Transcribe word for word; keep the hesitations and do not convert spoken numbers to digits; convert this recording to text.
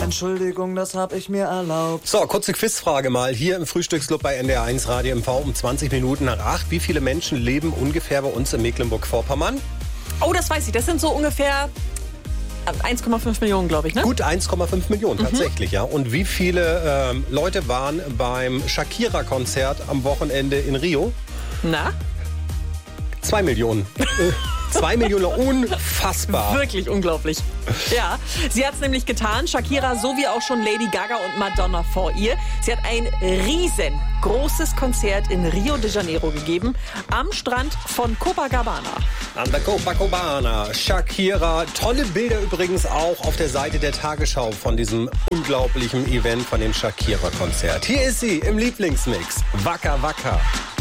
Entschuldigung, das hab ich mir erlaubt. So, kurze Quizfrage mal. Hier im Frühstücksclub bei N D R eins Radio M V um zwanzig Minuten nach acht. Wie viele Menschen leben ungefähr bei uns in Mecklenburg-Vorpommern? Oh, das weiß ich. Das sind so ungefähr eins Komma fünf Millionen, glaube ich, ne? Gut eins Komma fünf Millionen, tatsächlich, mhm. ja. Und wie viele ähm, Leute waren beim Shakira-Konzert am Wochenende in Rio? Na? Zwei Millionen. Zwei Millionen, unfassbar. Wirklich unglaublich. Ja, sie hat es nämlich getan. Shakira sowie auch schon Lady Gaga und Madonna vor ihr. Sie hat ein riesengroßes Konzert in Rio de Janeiro gegeben, am Strand von Copacabana. An der Copacabana. Shakira. Tolle Bilder übrigens auch auf der Seite der Tagesschau von diesem unglaublichen Event, von dem Shakira-Konzert. Hier ist sie im Lieblingsmix. Wacker, wacker.